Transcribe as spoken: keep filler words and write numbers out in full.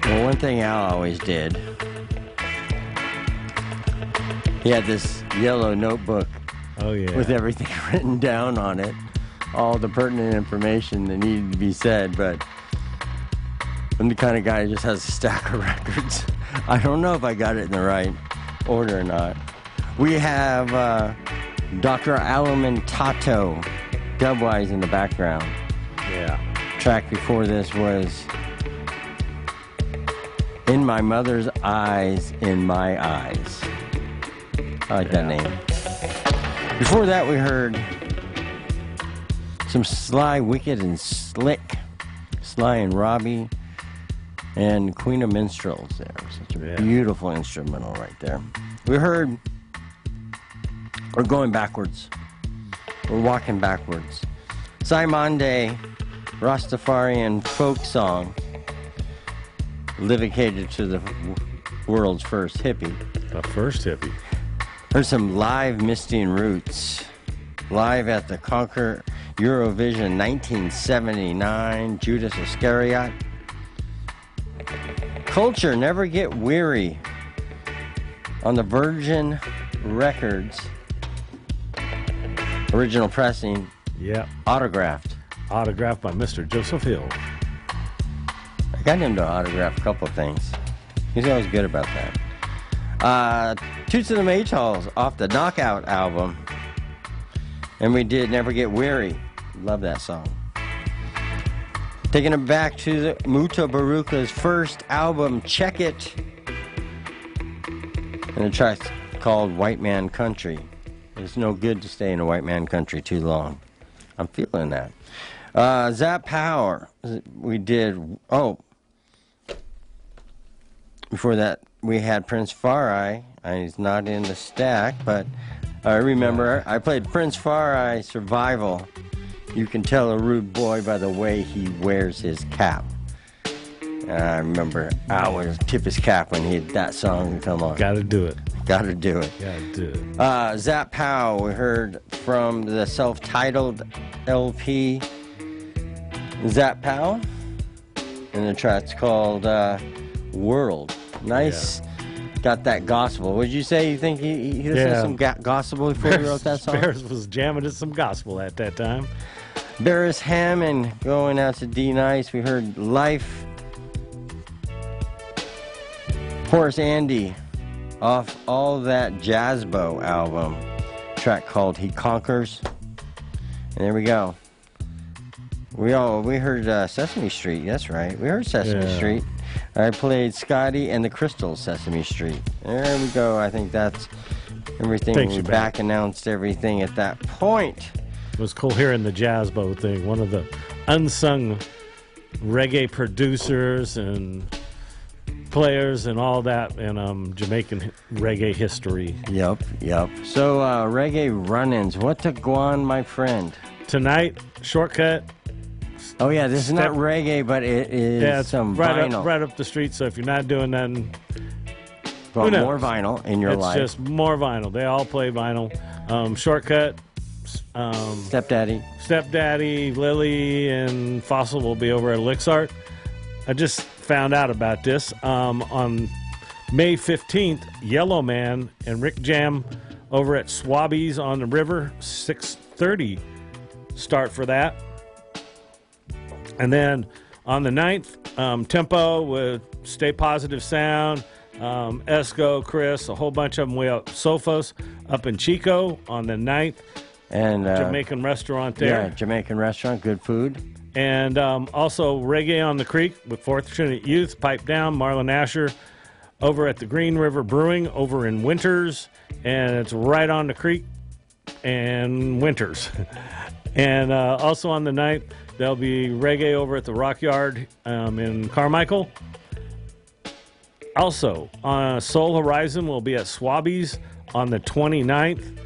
Well, one thing Al always did, he had this yellow notebook Oh, yeah. with everything written down on it, all the pertinent information that needed to be said, but I'm the kind of guy who just has a stack of records. I don't know if I got it in the right order or not. We have uh, Doctor Alimentato, Dubwise in the background. Yeah. Track before this was In My Mother's Eyes, In My Eyes. I like Yeah. that name. Before that, we heard some Sly, Wicked, and Slick. Sly and Robbie and Queen of Minstrels there. Such a Yeah. beautiful instrumental right there. We heard, we're going backwards. We're walking backwards. Simon Rastafarian folk song, dedicated to the world's first hippie. The first hippie. There's some live Misty and Roots, live at the Conquer Eurovision nineteen seventy-nine, Judas Iscariot. Culture, Never Get Weary, on the Virgin Records, original pressing, Yeah. autographed. Autographed by Mister Joseph Hill. I got him to autograph a couple of things. He's always good about that. Uh, Toots and the Maytals off the Knockout album. And we did Never Get Weary. Love that song. Taking it back to the Muta Baruka's first album, Check It. And the track's called White Man Country. It's no good to stay in a white man country too long. I'm feeling that. Uh, Zap Power. We did, oh, before that, we had Prince Farai. Uh, he's not in the stack, but I remember I played Prince Farai Survival. You can tell a rude boy by the way he wears his cap. Uh, I remember I would tip his cap when he had that song come on. Gotta do it. Gotta do it. Gotta do it. Uh, Zap Pow, we heard from the self-titled L P, Zap Pow, and the track's called uh, World. Nice. Yeah. Got that gospel. Would you say you think he, he listened Yeah. to some ga- gospel before he wrote that song? Bears was jamming to some gospel at that time. Barris Hammond going out to D Nice. We heard Life. Horace Andy off All That Jazzbo album, track called He Conquers. And there we go. We all we heard uh, Sesame Street. That's right. We heard Sesame Yeah. Street. I played Scotty and the Crystals, Sesame Street. There we go. I think that's everything. Thanks, we you back back. announced everything at that point. It was cool hearing the jazz boat thing. One of the unsung reggae producers and players and all that in um, Jamaican reggae history. Yep, yep. So uh, reggae run-ins. What to go on, my friend? Tonight, Shortcut. Oh yeah, this is Step- not reggae, but it is Yeah, it's some right vinyl. up, right up the street. So if you're not doing nothing, Well, who knows? more vinyl in your it's life. just more vinyl. They all play vinyl. Um, Shortcut, um, Stepdaddy. Stepdaddy, Lily, and Fossil will be over at Elixart. I just found out about this. Um, on May fifteenth, Yellow Man and Rick Jam over at Swabbies on the River, six thirty start for that. And then on the ninth, um, Tempo with Stay Positive Sound, um, Esco, Chris, a whole bunch of them way up. Sophos up in Chico on the ninth. And uh, Jamaican restaurant there. Yeah, Jamaican restaurant, good food. And um, also Reggae on the Creek with Fourth Trinity Youth, Pipe Down, Marlon Asher over at the Green River Brewing over in Winters. And it's right on the creek and Winters. And uh, also on the ninth, there'll be reggae over at the Rock Yard um, in Carmichael. Also, uh, Soul Horizon will be at Swabbies on the twenty-ninth.